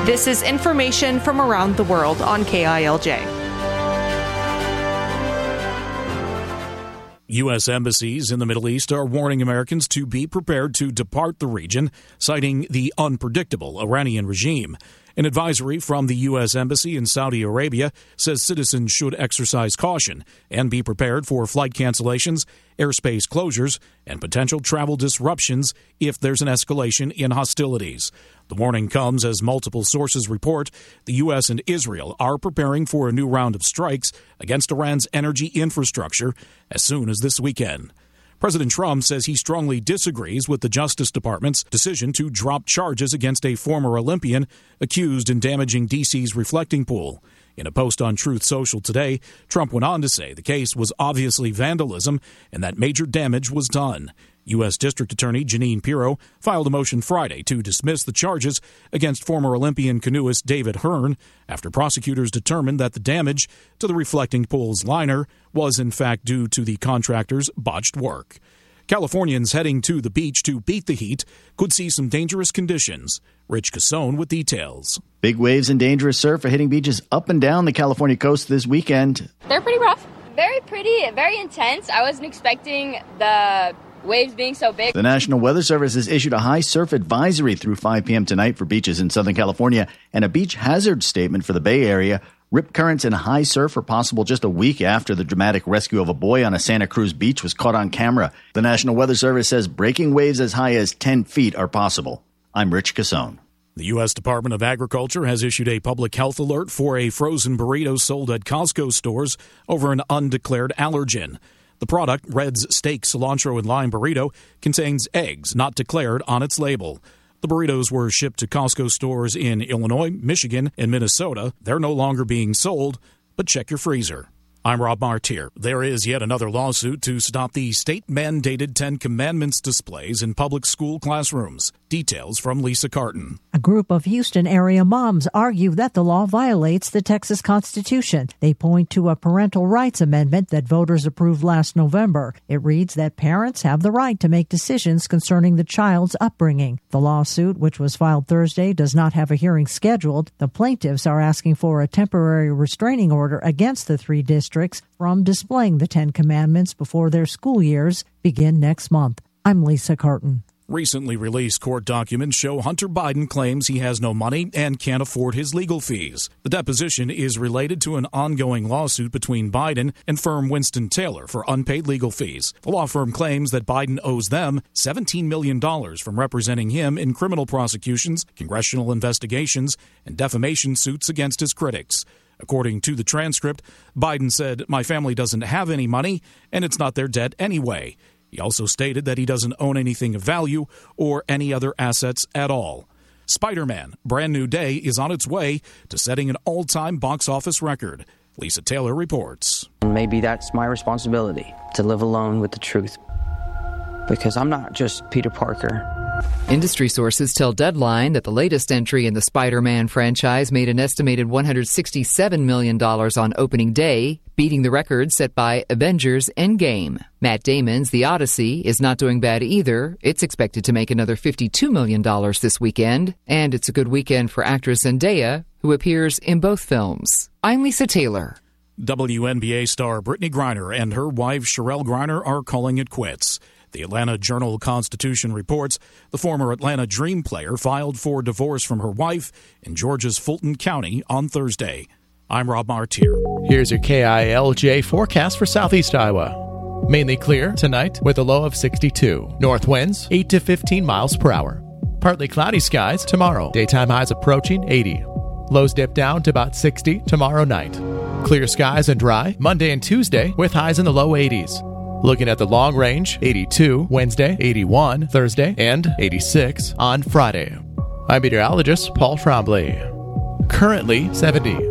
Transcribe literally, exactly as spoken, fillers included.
This is information from around the world on K I L J. U S embassies in the Middle East are warning Americans to be prepared to depart the region, citing the unpredictable Iranian regime. An advisory from the U S Embassy in Saudi Arabia says citizens should exercise caution and be prepared for flight cancellations, airspace closures, and potential travel disruptions if there's an escalation in hostilities. The warning comes as multiple sources report the U S and Israel are preparing for a new round of strikes against Iran's energy infrastructure as soon as this weekend. President Trump says he strongly disagrees with the Justice Department's decision to drop charges against a former Olympian accused in damaging D C's reflecting pool. In a post on Truth Social today, Trump went on to say the case was obviously vandalism and that major damage was done. U S. District Attorney Jeanine Pirro filed a motion Friday to dismiss the charges against former Olympian canoeist David Hearn after prosecutors determined that the damage to the reflecting pool's liner was in fact due to the contractor's botched work. Californians heading to the beach to beat the heat could see some dangerous conditions. Rich Cassone with details. Big waves and dangerous surf are hitting beaches up and down the California coast this weekend. They're pretty rough. Very pretty, very intense. I wasn't expecting the waves being so big. The National Weather Service has issued a high surf advisory through five p.m. tonight for beaches in Southern California and a beach hazard statement for the Bay Area. Rip currents and high surf are possible just a week after the dramatic rescue of a boy on a Santa Cruz beach was caught on camera. The National Weather Service says breaking waves as high as ten feet are possible. I'm Rich Cassone. The U S. Department of Agriculture has issued a public health alert for a frozen burrito sold at Costco stores over an undeclared allergen. The product, Red's Steak, Cilantro, and Lime Burrito, contains eggs not declared on its label. The burritos were shipped to Costco stores in Illinois, Michigan, and Minnesota. They're no longer being sold, but check your freezer. I'm Rob Martier. There is yet another lawsuit to stop the state-mandated Ten Commandments displays in public school classrooms. Details from Lisa Carton. A group of Houston-area moms argue that the law violates the Texas Constitution. They point to a parental rights amendment that voters approved last November. It reads that parents have the right to make decisions concerning the child's upbringing. The lawsuit, which was filed Thursday, does not have a hearing scheduled. The plaintiffs are asking for a temporary restraining order against the three districts from displaying the Ten Commandments before their school years begin next month. I'm Lisa Carton. Recently released court documents show Hunter Biden claims he has no money and can't afford his legal fees. The deposition is related to an ongoing lawsuit between Biden and firm Winston-Taylor for unpaid legal fees. The law firm claims that Biden owes them seventeen million dollars from representing him in criminal prosecutions, congressional investigations, and defamation suits against his critics. According to the transcript, Biden said, "My family doesn't have any money, and it's not their debt anyway." He also stated that he doesn't own anything of value or any other assets at all. Spider-Man: Brand New Day is on its way to setting an all-time box office record. Lisa Taylor reports. Maybe that's my responsibility, to live alone with the truth. Because I'm not just Peter Parker. Industry sources tell Deadline that the latest entry in the Spider-Man franchise made an estimated one hundred sixty-seven million dollars on opening day, beating the record set by Avengers Endgame. Matt Damon's The Odyssey is not doing bad either. It's expected to make another fifty-two million dollars this weekend, and it's a good weekend for actress Zendaya, who appears in both films. I'm Lisa Taylor. W N B A star Brittany Griner and her wife Sherelle Griner are calling it quits. The Atlanta Journal-Constitution reports the former Atlanta Dream player filed for divorce from her wife in Georgia's Fulton County on Thursday. I'm Rob Martier. Here's your K I L J forecast for Southeast Iowa. Mainly clear tonight with a low of sixty-two. North winds eight to fifteen miles per hour. Partly cloudy skies tomorrow. Daytime highs approaching eighty. Lows dip down to about sixty tomorrow night. Clear skies and dry Monday and Tuesday with highs in the low eighties. Looking at the long range, eighty-two Wednesday, eighty-one Thursday, and eighty-six on Friday. I'm meteorologist Paul Trombley. Currently seventy.